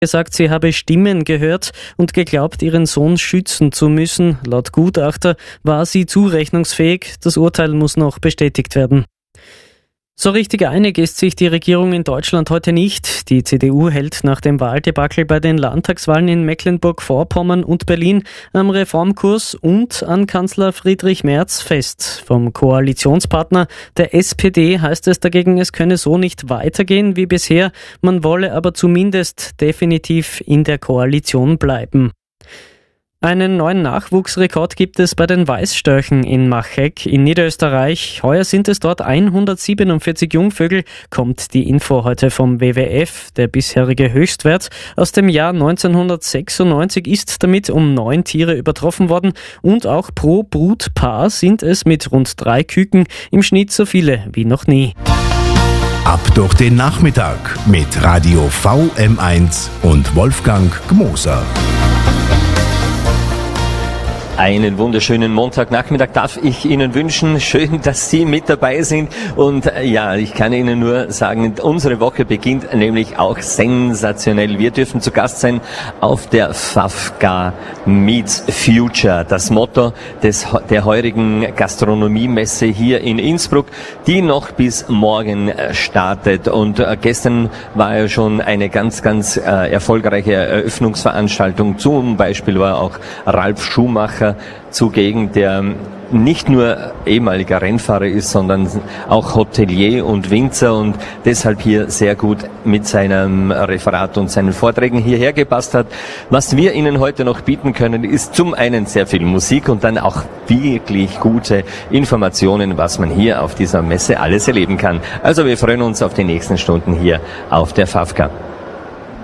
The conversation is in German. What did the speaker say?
gesagt, sie habe Stimmen gehört und geglaubt, ihren Sohn schützen zu müssen. Laut Gutachter war sie zurechnungsfähig. Das Urteil muss noch bestätigt werden. So richtig einig ist sich die Regierung in Deutschland heute nicht. Die CDU hält nach dem Wahldebakel bei den Landtagswahlen in Mecklenburg-Vorpommern und Berlin am Reformkurs und an Kanzler Friedrich Merz fest. Vom Koalitionspartner der SPD heißt es dagegen, es könne so nicht weitergehen wie bisher. Man wolle aber zumindest definitiv in der Koalition bleiben. Einen neuen Nachwuchsrekord gibt es bei den Weißstörchen in Machegg in Niederösterreich. Heuer sind es dort 147 Jungvögel, kommt die Info heute vom WWF. Der bisherige Höchstwert aus dem Jahr 1996 ist damit um 9 Tiere übertroffen worden und auch pro Brutpaar sind es mit rund 3 Küken im Schnitt so viele wie noch nie. Ab durch den Nachmittag mit Radio VM1 und Wolfgang Gmoser. Einen wunderschönen Montagnachmittag darf ich Ihnen wünschen. Schön, dass Sie mit dabei sind. Und ja, ich kann Ihnen nur sagen, unsere Woche beginnt nämlich auch sensationell. Wir dürfen zu Gast sein auf der FAFGA Meets Future. Das Motto der heurigen Gastronomiemesse hier in Innsbruck, die noch bis morgen startet. Und gestern war ja schon eine ganz, ganz erfolgreiche Eröffnungsveranstaltung. Zum Beispiel war auch Ralf Schumacher zugegen, der nicht nur ehemaliger Rennfahrer ist, sondern auch Hotelier und Winzer und deshalb hier sehr gut mit seinem Referat und seinen Vorträgen hierher gepasst hat. Was wir Ihnen heute noch bieten können, ist zum einen sehr viel Musik und dann auch wirklich gute Informationen, was man hier auf dieser Messe alles erleben kann. Also wir freuen uns auf die nächsten Stunden hier auf der FAFGA.